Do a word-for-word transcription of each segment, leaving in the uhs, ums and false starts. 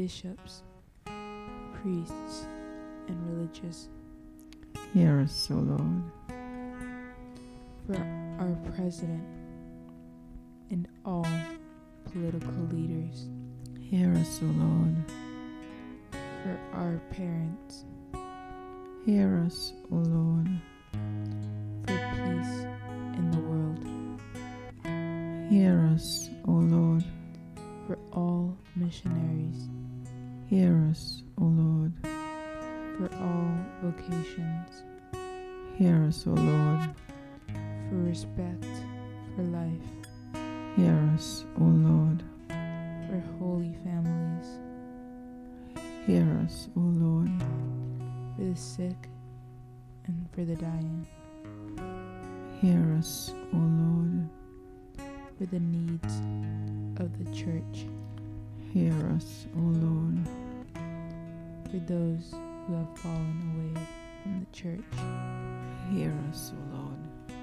bishops, priests, and religious. Hear us, O Lord. For our president and all political leaders. Hear us, O Lord. For our parents. Hear us, O Lord. For peace in the world. Hear us, O Lord. For all missionaries. Hear us, O Lord. For all vocations. Hear us, O Lord. For respect for life. Hear us, O Lord. For holy families. Hear us, O Lord. For the sick and for the dying. Hear us, O Lord. For the needs of the church. Hear us, O Lord. For those who have fallen away from the church. Hear us, O Lord.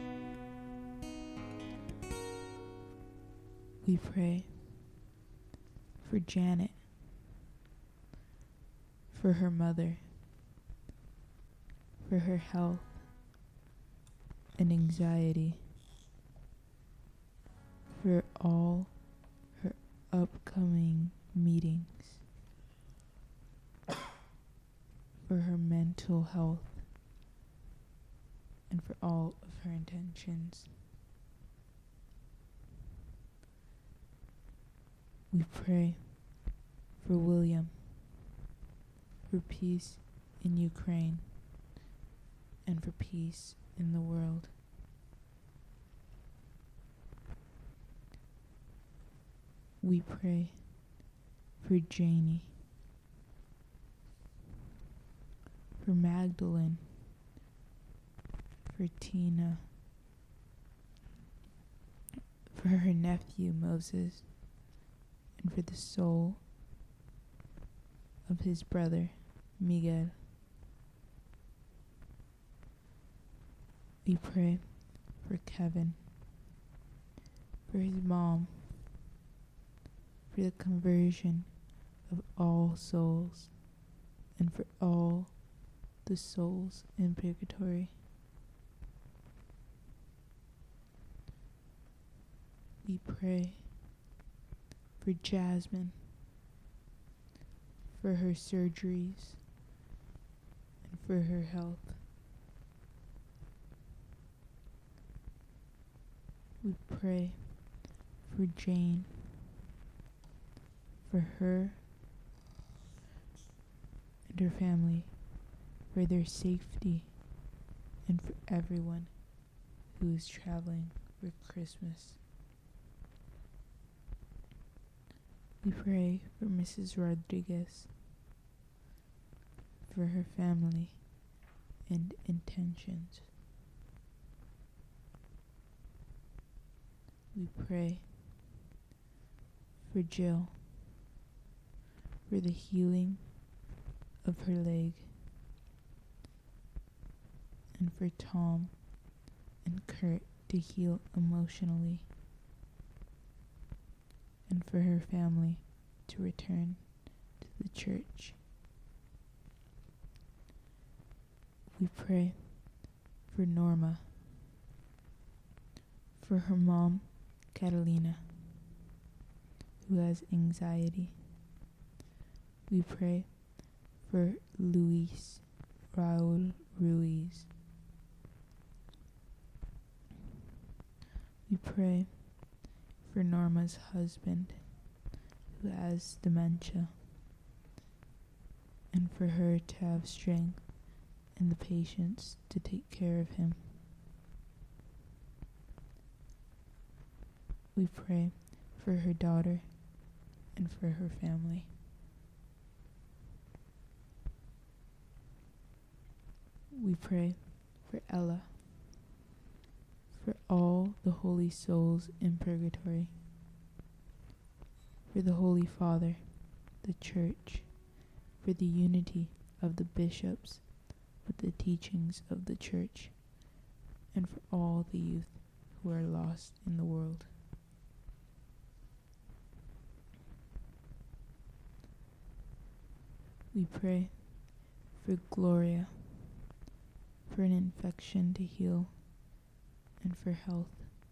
We pray for Janet, for her mother, for her health and anxiety, for all her upcoming meetings, for her mental health, and for all of her intentions. We pray for William, for peace in Ukraine, and for peace in the world. We pray for Janie, for Magdalene, for Tina, for her nephew Moses, and for the soul of his brother Miguel. We pray for Kevin, for his mom, for the conversion of all souls, and for all the souls in purgatory. We pray for Jasmine, for her surgeries, and for her health. We pray for Jane, for her and her family, for their safety, and for everyone who is traveling for Christmas. We pray for Missus Rodriguez, for her family and intentions. We pray for Jill, for the healing of her leg, and for Tom and Kurt to heal emotionally, and for her family to return to the church. We pray for Norma, for her mom, Catalina, who has anxiety. We pray for Luis Raul Ruiz. We pray for Norma's husband, who has dementia, and for her to have strength and the patience to take care of him. We pray for her daughter and for her family. We pray for Ella, for all the holy souls in purgatory, for the Holy Father, the Church, for the unity of the bishops with the teachings of the Church, and for all the youth who are lost in the world. We pray for Gloria, for an infection to heal, and for health.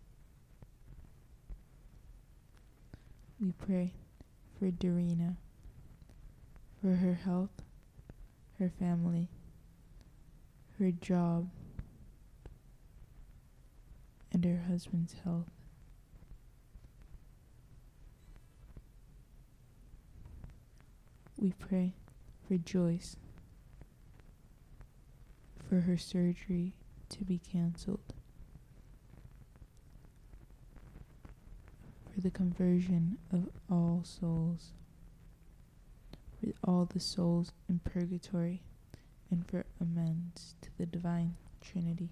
We pray for Darina, for her health, her family, her job, and her husband's health. We pray for Joyce, for her surgery to be cancelled, for the conversion of all souls, for all the souls in purgatory, and for amends to the divine Trinity.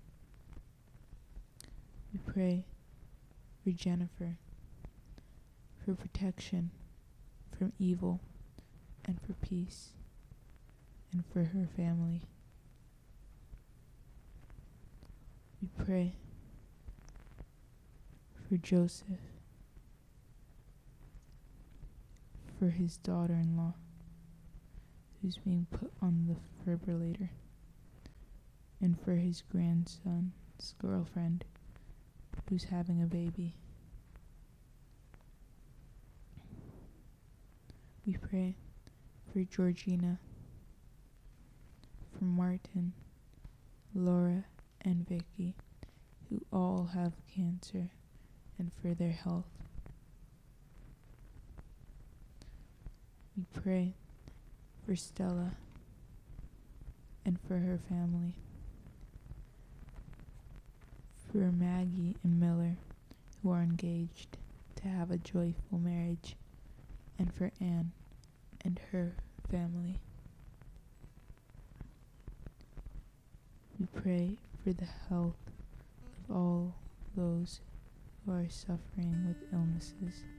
We pray for Jennifer, for protection from evil and for peace, and for her family. We pray for Joseph, for his daughter-in-law who's being put on the defibrillator, and for his grandson's girlfriend who's having a baby. We pray for Georgina, for Martin, Laura, and Vicky, who all have cancer, and for their health. We pray for Stella and for her family, for Maggie and Miller, who are engaged to have a joyful marriage, and for Anne and her family. We pray for the health of all those who are suffering with illnesses.